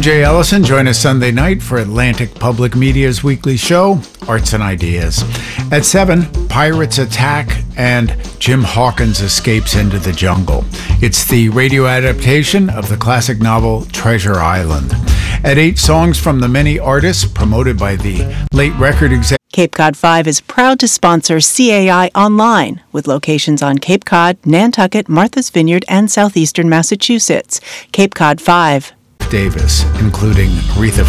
Jay Ellison. Join us Sunday night for Atlantic Public Media's weekly show, Arts and Ideas. At 7, Pirates Attack and Jim Hawkins Escapes into the Jungle. It's the radio adaptation of the classic novel Treasure Island. At 8, songs from the many artists promoted by the late record executive. Cape Cod 5 is proud to sponsor CAI Online, with locations on Cape Cod, Nantucket, Martha's Vineyard, and southeastern Massachusetts. Cape Cod 5. Davis, including Aretha